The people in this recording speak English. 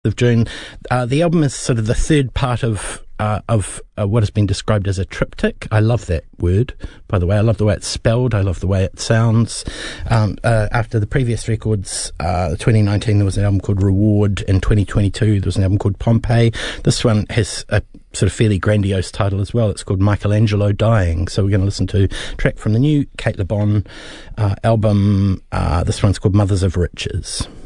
of June. The album is sort of the third part of what has been described as a triptych. I love that word, by the way. I love the way it's spelled. I love the way it sounds. After the previous records, 2019, there was an album called Reward. In 2022, there was an album called Pompeii. This one has a sort of fairly grandiose title as well. It's called Michelangelo Dying. So we're going to listen to a track from the new Kate Le Bon album. This one's called Mothers of Riches.